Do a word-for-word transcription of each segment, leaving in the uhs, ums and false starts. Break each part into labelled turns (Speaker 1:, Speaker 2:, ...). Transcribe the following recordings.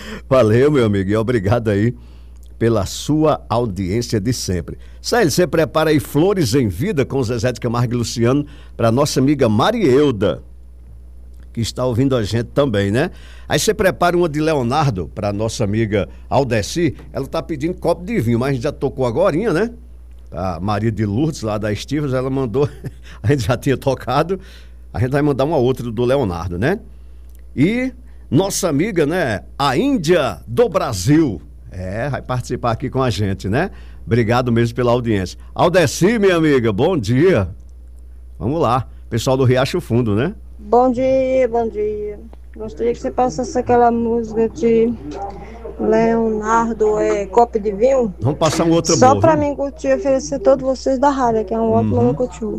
Speaker 1: Valeu, meu amigo, e obrigado aí pela sua audiência de sempre. Célio, você prepara aí Flores em Vida com Zezé de Camargo e Luciano para nossa amiga Marielda, que está ouvindo a gente também, né? Aí você prepara uma de Leonardo para nossa amiga Aldeci. Ela tá pedindo copo de vinho, mas a gente já tocou agorinha, né? A Maria de Lourdes, lá da Estivas, ela mandou, a gente já tinha tocado, a gente vai mandar uma outra do Leonardo, né? E nossa amiga, né? A Índia do Brasil. É, vai participar aqui com a gente, né? Obrigado mesmo pela audiência. Aldeci, minha amiga, bom dia. Vamos lá, pessoal do Riacho Fundo, né?
Speaker 2: Bom dia, bom dia. Gostaria que você passasse aquela música de Leonardo, é, Copo de Vinho.
Speaker 1: Vamos passar um outro
Speaker 2: Só
Speaker 1: boa,
Speaker 2: pra
Speaker 1: viu?
Speaker 2: mim curtir e oferecer a todos vocês da rádio, que é um ótimo
Speaker 1: Uhum.
Speaker 2: locutor.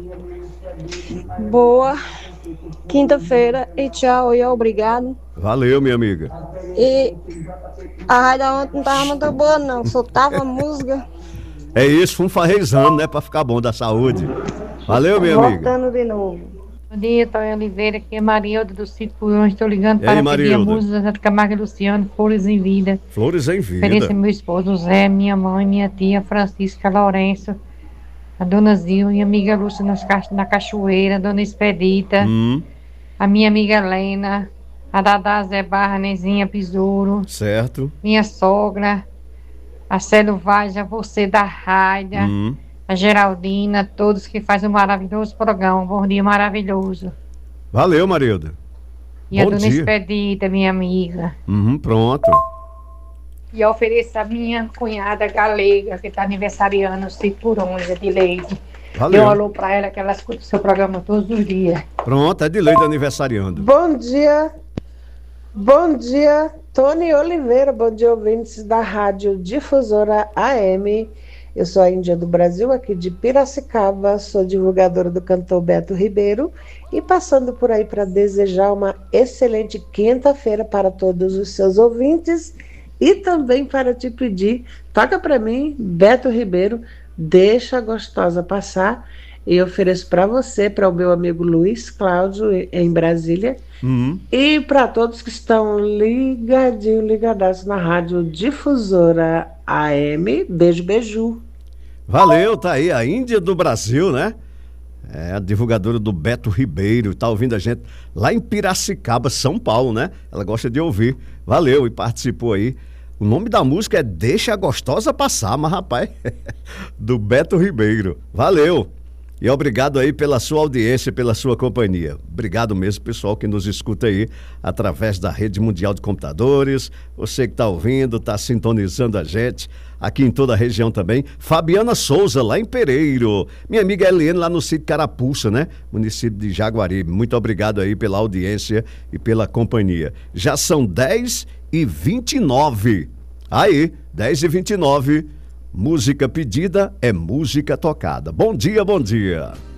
Speaker 2: Boa quinta-feira e tchau e obrigado.
Speaker 1: Valeu, minha amiga.
Speaker 2: E a rádio ontem não tava muito boa, não. Soltava música.
Speaker 1: É isso, fomos farreizando, né? Pra ficar bom da saúde. Valeu, minha amiga.
Speaker 2: Voltando de novo.
Speaker 3: Bom dia, Tóia Oliveira, aqui é Marielda do Sítio Purão. Estou ligando
Speaker 1: E aí,
Speaker 3: para pedir a
Speaker 1: Marielda?
Speaker 3: música Zé de Camargo e Luciano, Flores em Vida.
Speaker 1: Flores em Vida.
Speaker 3: Ofereça meu esposo Zé, minha mãe, minha tia Francisca Lourenço, a dona Zil, minha amiga Lúcia nas ca- na Cachoeira, a dona Expedita,
Speaker 1: Hum,
Speaker 3: a minha amiga Helena, a Dadá Zé Barra, Nezinha Pisouro,
Speaker 1: certo.
Speaker 3: minha sogra, a Célio Vaz, a você da Raida,
Speaker 1: Hum.
Speaker 3: a Geraldina, todos que fazem um maravilhoso programa. Um bom dia maravilhoso.
Speaker 1: Valeu, Marilda.
Speaker 3: E a
Speaker 1: Bom
Speaker 3: dona
Speaker 1: dia.
Speaker 3: Expedita, minha amiga.
Speaker 1: Uhum, pronto.
Speaker 3: E eu ofereço a minha cunhada galega, que está aniversariando, Cipurões, de Leite. Dê um
Speaker 1: Valeu.
Speaker 3: alô para ela, que ela escuta o seu programa todos os dias.
Speaker 1: Pronto, é de lei do aniversariando.
Speaker 4: Bom dia, bom dia, Tony Oliveira, bom dia, ouvintes da Rádio Difusora A M. Eu sou a Índia do Brasil, aqui de Piracicaba, sou divulgadora do cantor Beto Ribeiro e passando por aí para desejar uma excelente quinta-feira para todos os seus ouvintes e também para te pedir, toca para mim, Beto Ribeiro, Deixa a Gostosa Passar, e ofereço para você, para o meu amigo Luiz Cláudio, em Brasília,
Speaker 1: Uhum.
Speaker 4: e para todos que estão ligadinhos, ligadaços na Rádio Difusora A M. Beijo, beijo.
Speaker 1: Valeu, tá aí a Índia do Brasil, né? É a divulgadora do Beto Ribeiro, tá ouvindo a gente lá em Piracicaba, São Paulo, né? Ela gosta de ouvir. Valeu, e participou aí. O nome da música é Deixa a Gostosa Passar, mas rapaz, do Beto Ribeiro. Valeu! E obrigado aí pela sua audiência, pela sua companhia. Obrigado mesmo, pessoal que nos escuta aí através da Rede Mundial de Computadores. Você que está ouvindo, está sintonizando a gente aqui em toda a região também. Fabiana Souza, lá em Pereiro. Minha amiga Eliane, lá no sítio Carapuça, né? Município de Jaguaribe. Muito obrigado aí pela audiência e pela companhia. Já são dez e vinte e nove. Aí, dez e vinte e nove. Música pedida é música tocada. Bom dia, bom dia.